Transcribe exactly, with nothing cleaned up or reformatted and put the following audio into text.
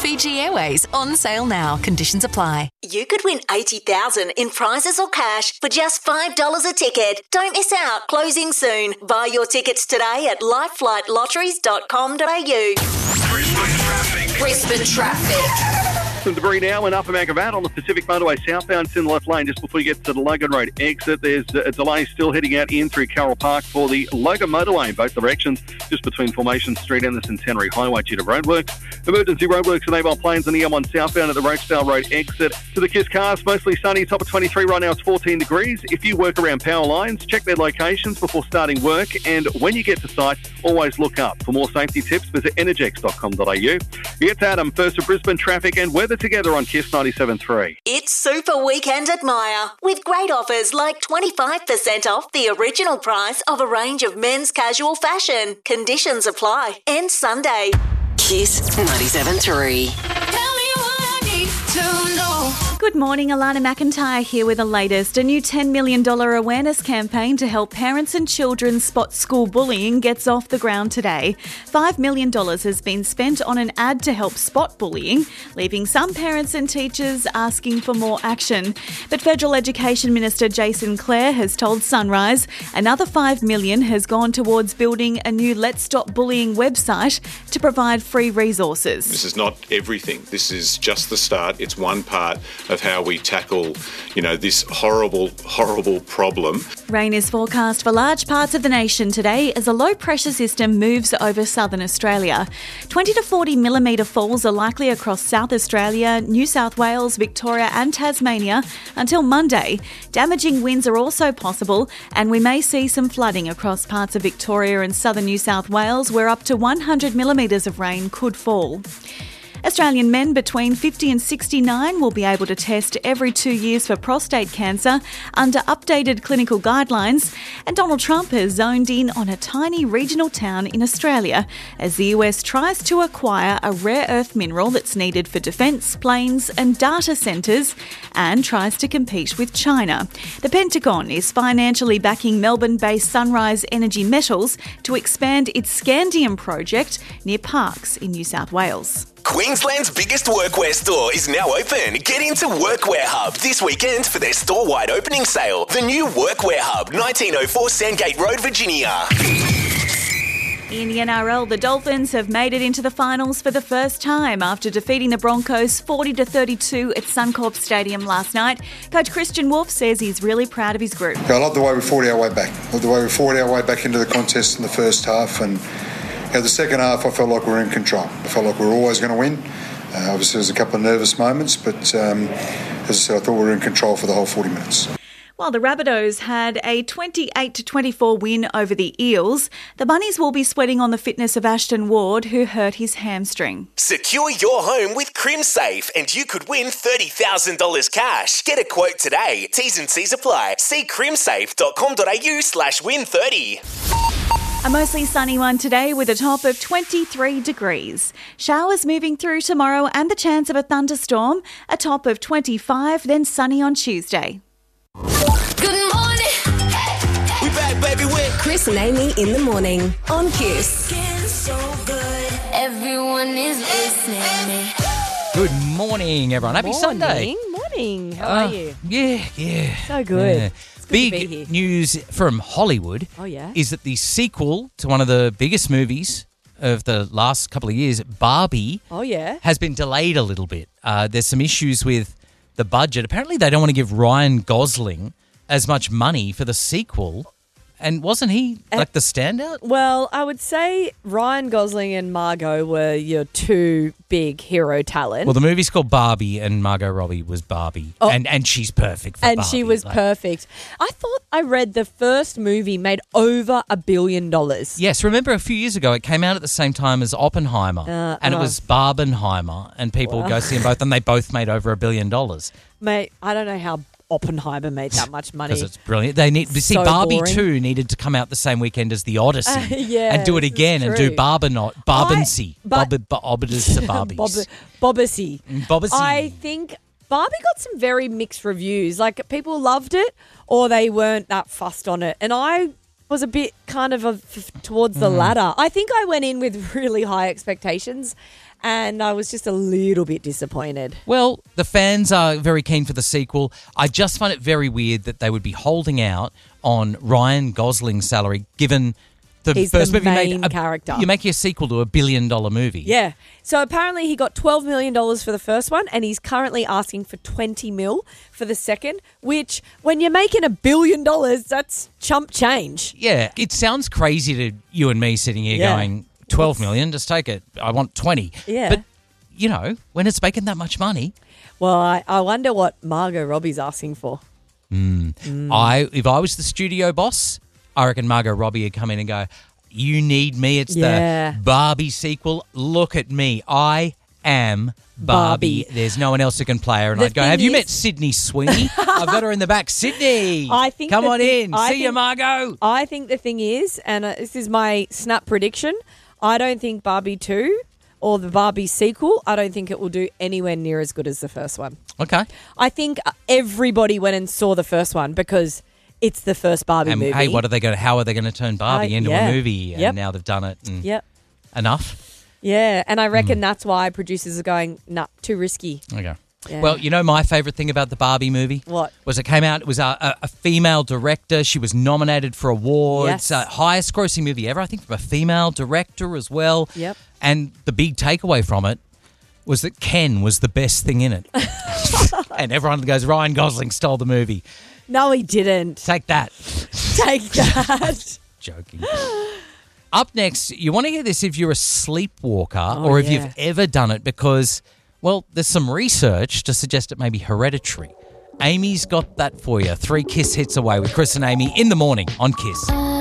Fiji Airways on sale now. Conditions apply. You could win eighty thousand dollars in prizes or cash for just five dollars a ticket. Don't miss out. Closing soon. Buy your tickets today at lifeflight lotteries dot com dot a u. Brisbane traffic. Brisbane traffic. Some debris now in Upper Makavat on the Pacific Motorway southbound. It's in the left lane just before you get to the Logan Road exit. There's a delay still heading out in through Carroll Park for the Logan motorway in both directions, just between Formation Street and the Centenary Highway due to roadworks. Emergency roadworks at Avon Plains and the M one southbound at the Rochedale Road exit. To the Kiss Cars, mostly sunny, top of twenty-three, right now it's fourteen degrees. If you work around power lines, check their locations before starting work, and when you get to site, always look up. For more safety tips, visit energex dot com dot a u. It's Adam, first of Brisbane traffic and weather together on Kiss ninety-seven point three. It's Super Weekend at Myer with great offers like twenty-five percent off the original price of a range of men's casual fashion. Conditions apply. And Sunday. Kiss ninety-seven point three. Good morning, Alana McIntyre here with the latest. A new ten million dollars awareness campaign to help parents and children spot school bullying gets off the ground today. five million dollars has been spent on an ad to help spot bullying, leaving some parents and teachers asking for more action. But Federal Education Minister Jason Clare has told Sunrise another five million dollars has gone towards building a new Let's Stop Bullying website to provide free resources. This is not everything. This is just the start. It's one part of how we tackle, you know, this horrible, horrible problem. Rain is forecast for large parts of the nation today as a low-pressure system moves over southern Australia. twenty to forty millimetre falls are likely across South Australia, New South Wales, Victoria and Tasmania until Monday. Damaging winds are also possible, and we may see some flooding across parts of Victoria and southern New South Wales, where up to one hundred millimetres of rain could fall. Australian men between fifty and sixty-nine will be able to test every two years for prostate cancer under updated clinical guidelines, and Donald Trump has zoned in on a tiny regional town in Australia as the U S tries to acquire a rare earth mineral that's needed for defence, planes and data centres, and tries to compete with China. The Pentagon is financially backing Melbourne-based Sunrise Energy Metals to expand its Scandium project near Parkes in New South Wales. Queensland's biggest workwear store is now open. Get into Workwear Hub this weekend for their store-wide opening sale. The new Workwear Hub, nineteen oh four Sandgate Road, Virginia. In the N R L, the Dolphins have made it into the finals for the first time after defeating the Broncos forty to thirty-two at Suncorp Stadium last night. Coach Christian Wolf says he's really proud of his group. Yeah, I love the way we fought our way back. I love the way we fought our way back into the contest in the first half, and yeah, the second half I felt like we were in control. I felt like we were always going to win. Uh, obviously there was a couple of nervous moments, but um, as I said, I thought we were in control for the whole forty minutes. While the Rabbitohs had a twenty-eight to twenty-four win over the Eels, the Bunnies will be sweating on the fitness of Ashton Ward, who hurt his hamstring. Secure your home with CrimSafe and you could win thirty thousand dollars cash. Get a quote today. T's and C's apply. See crimsafe dot com dot a u slash win thirty. A mostly sunny one today with a top of twenty-three degrees. Showers moving through tomorrow and the chance of a thunderstorm. A top of twenty-five, then sunny on Tuesday. Good morning. We back, baby, with Chris and Amy in the morning on Kiss. So good. Everyone is listening. Good morning, everyone. Happy morning. Sunday. Morning. How Uh, are you? Yeah, yeah. So good. Yeah. It's good to be here. Big news from Hollywood Oh, yeah? is that the sequel to one of the biggest movies of the last couple of years, Barbie, Oh, yeah? has been delayed a little bit. Uh, there's some issues with the budget. Apparently, they don't want to give Ryan Gosling as much money for the sequel. And wasn't he like the standout? Well, I would say Ryan Gosling and Margot were your two big hero talent. Well, the movie's called Barbie, and Margot Robbie was Barbie, Oh. and and she's perfect for and Barbie. she was like- perfect. I thought I read the first movie made over a billion dollars. Yes, remember a few years ago it came out at the same time as Oppenheimer, Uh, and it uh. was Barbenheimer, and people would go see them both, and they both made over a billion dollars Mate, I don't know how Oppenheimer made that much money. because it's brilliant. They need see So Barbie boring. two needed to come out the same weekend as the Odyssey, Uh, yeah, and do it this is again and do true. Barbenot Barbensy, but- Bob Obidus to Barbies, Bob- Bobbasy. Bobbasy. I think Barbie got some very mixed reviews. Like, people loved it or they weren't that fussed on it. And I was a bit kind of a, f- towards the Mm. latter. I think I went in with really high expectations and I was just a little bit disappointed. Well, the fans are very keen for the sequel. I just find it very weird that they would be holding out on Ryan Gosling's salary, given the He's first the movie you main made a, character. You're making a sequel to a billion dollar movie. Yeah. So apparently he got twelve million dollars for the first one, and he's currently asking for twenty mil for the second, which when you're making a billion dollars, that's chump change. Yeah, it sounds crazy to you and me sitting here Yeah. going, twelve million, just take it. I want twenty. Yeah. But, you know, when it's making that much money, Well, I, I wonder what Margot Robbie's asking for. mm, I if I was the studio boss, I reckon Margot Robbie would come in and go, you need me. It's Yeah. the Barbie sequel. Look at me. I am Barbie. Barbie. There's no one else who can play her. And The I'd go, thing have you is- met Sydney Sweeney? I've got her in the back. Sydney, I think come the on thing- in. I See you, think- Margot. I think the thing is, and uh, this is my snap prediction, I don't think Barbie two or the Barbie sequel, I don't think it will do anywhere near as good as the first one. Okay. I think uh, everybody went and saw the first one because it's the first Barbie And movie. hey, what are they going to? How are they going to turn Barbie Uh, into yeah. a movie? And Yep. now they've done it. And Yep. Enough. Yeah, and I Hmm. reckon that's why producers are going, nah, too risky. Okay. Yeah. Well, you know my favourite thing about the Barbie movie? What? Was it came out, it was a, a, a female director. She was nominated for awards. Yes. Uh, highest grossing movie ever, I think, from a female director as well. Yep. And the big takeaway from it was that Ken was the best thing in it. And everyone goes, Ryan Gosling stole the movie. No, he didn't. Take that. Take that. Joking. Up next, you want to hear this if you're a sleepwalker Oh, or if yeah. you've ever done it because, well, there's some research to suggest it may be hereditary. Amy's got that for you. Three Kiss hits away with Chris and Amy in the morning on Kiss.